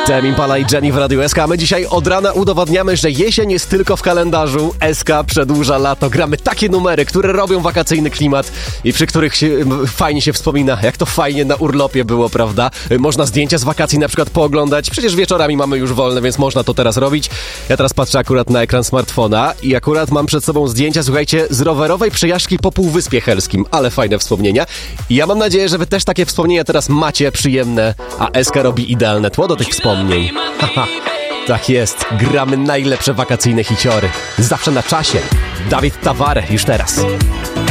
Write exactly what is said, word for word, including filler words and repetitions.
Tame Impala i Jenny w Radiu S K. A my dzisiaj od rana udowadniamy, że jesień jest tylko w kalendarzu. S K przedłuża lato. Gramy takie numery, które robią wakacyjny klimat i przy których się, fajnie się wspomina, jak to fajnie na urlopie było, prawda? Można zdjęcia z wakacji na przykład pooglądać. Przecież wieczorami mamy już wolne, więc można to teraz robić. Ja teraz patrzę akurat na ekran smartfona i akurat mam przed sobą zdjęcia, słuchajcie, z rowerowej przejażdżki po Półwyspie Helskim. Ale fajne wspomnienia. I ja mam nadzieję, że wy też takie wspomnienia teraz macie przyjemne, a S K robi idealne tło do tych wspomnień. Haha, tak jest, gramy najlepsze wakacyjne hiciory. Zawsze na czasie. Dawid Taware już teraz.